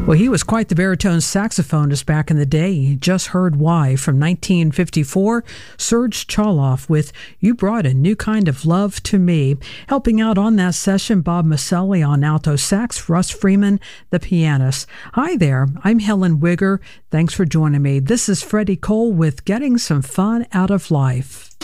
Well, he was quite the baritone saxophonist back in the day. You just heard why. From 1954, Serge Choloff with You Brought a New Kind of Love to Me. Helping out on that session, Bob Maselli on alto sax, Russ Freeman, the pianist. Hi there, I'm Helen Wigger. Thanks for joining me. This is Freddie Cole with Getting Some Fun Out of Life.